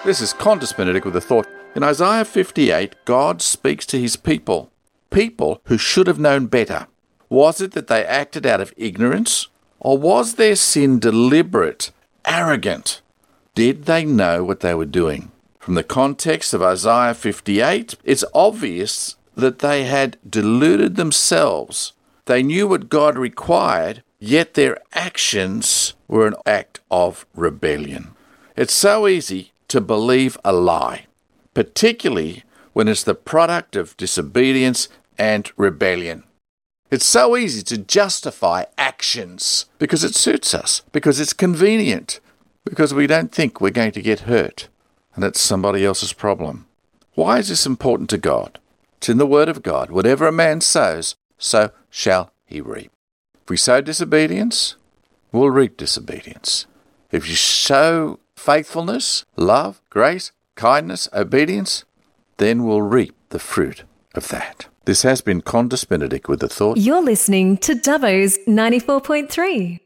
This is Qantas Benedict with a thought. In Isaiah 58, God speaks to his people who should have known better. Was it that they acted out of ignorance, or was their sin deliberate, arrogant? Did they know what they were doing? From the context of Isaiah 58, it's obvious that they had deluded themselves. They knew what God required, yet their actions were an act of rebellion. It's so easy to believe a lie, particularly when it's the product of disobedience and rebellion. It's so easy to justify actions because it suits us, because it's convenient, because we don't think we're going to get hurt, and it's somebody else's problem. Why is this important to God? It's in the Word of God. Whatever a man sows, so shall he reap. If we sow disobedience, we'll reap disobedience. If you sow faithfulness, love, grace, kindness, obedience, then we'll reap the fruit of that. This has been Qantas Benedict with a thought. You're listening to Dubbo's 94.3.